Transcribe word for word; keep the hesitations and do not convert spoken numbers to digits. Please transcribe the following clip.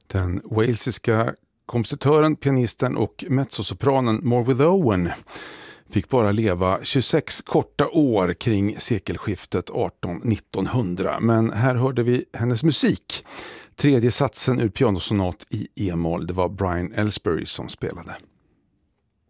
Den walesiska kompositören, pianisten och mezzosopranen Morwith Owen fick bara leva tjugosex korta år kring sekelskiftet arton nittonhundra. Men här hörde vi hennes musik. Tredje satsen ur pianosonat i e-moll, det var Brian Ellsbury som spelade.